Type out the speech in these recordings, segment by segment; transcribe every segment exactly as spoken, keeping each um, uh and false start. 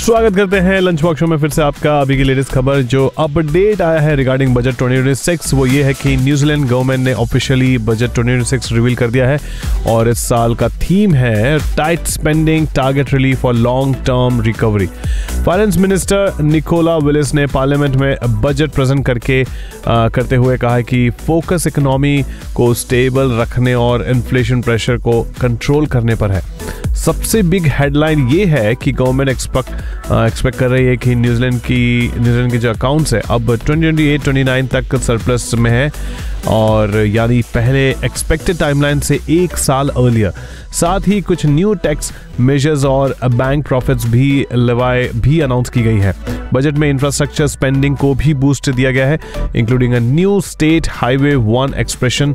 स्वागत करते हैं लंच बॉक्स शो में फिर से आपका। अभी की लेटेस्ट खबर जो अपडेट आया है regarding budget twenty twenty six वो ये है कि न्यूजीलैंड गवर्नमेंट ने officially budget twenty twenty six reveal कर दिया है और इस साल का थीम है टाइट स्पेंडिंग टारगेट रिलीफ और long term recovery. Finance minister Nicola Willis ने पार्लियामेंट में बजट प्रेजेंट करके आ, करते हुए कहा कि फोकस इकोनॉमी को स्टेबल रखने और इन्फ्लेशन प्रेशर को कंट्रोल करने पर है। सबसे बिग हेडलाइन ये है कि गवर्नमेंट एक्सपेक्ट एक्सपेक्ट कर रही है कि न्यूजीलैंड की न्यूजीलैंड के जो अकाउंट्स है अब twenty twenty eight twenty nine तक सरप्लस में है और यानी पहले एक्सपेक्टेड टाइमलाइन से एक साल अर्लियर। साथ ही कुछ न्यू टैक्स मेजर्स और बैंक प्रॉफिट्स भी लेवाए भी अनाउंस की गई है। बजट में इंफ्रास्ट्रक्चर स्पेंडिंग को भी बूस्ट दिया गया है, including a new state highway one expression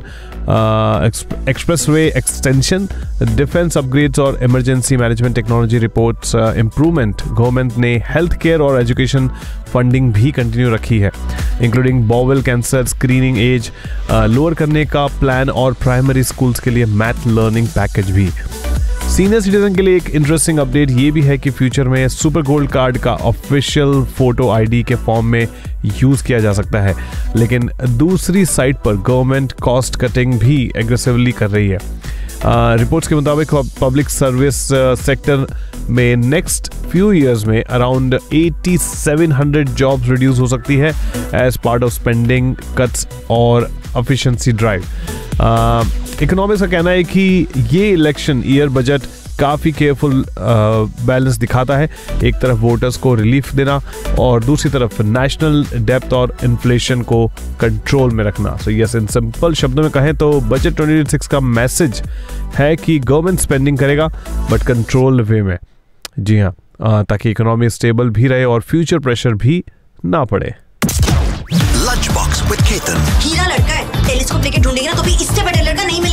expressway extension, defence upgrades और emergency management technology reports improvement. Government ने हेल्थ केयर और एजुकेशन फंडिंग भी कंटिन्यू रखी है, including bowel cancer screening as lower करने का प्लान और प्राइमरी स्कूल्स के लिए मैथ लर्निंग पैकेज भी। सीनियर सिटीजन के लिए एक इंटरेस्टिंग अपडेट ये भी है कि फ्यूचर में सुपर गोल्ड कार्ड का ऑफिशियल फोटो आईडी के फॉर्म में यूज किया जा सकता है, लेकिन दूसरी साइड पर गवर्नमेंट कॉस्ट कटिंग भी एग्रेसिवली कर रही है। रिपोर्ट्स के मुताबिक पब्लिक सर्विस सेक्टर में नेक्स्ट फ्यू इयर्स में around eighty seven hundred jobs reduce हो सकती है as part of spending cuts और एफिशिएंसी ड्राइव। इकोनॉमिक्स का कहना है कि ये इलेक्शन ईयर बजट काफ़ी केयरफुल बैलेंस दिखाता है, एक तरफ वोटर्स को रिलीफ देना और दूसरी तरफ नेशनल डेब्ट और इन्फ्लेशन को कंट्रोल में रखना। सो यस, इन सिंपल शब्दों में कहें तो बजट ट्वेंटी ट्वेंटी सिक्स का मैसेज है कि गवर्नमेंट स्पेंडिंग करेगा बट कंट्रोल वे में। जी हाँ, ताकि इकोनॉमी स्टेबल भी रहे और फ्यूचर प्रेशर भी ना पड़े। Lunch box with Ketan. हीरा लड़का है, टेलीस्कोप लेके ढूंढेगा तो भी इससे बड़ा लड़का नहीं मिलेगा।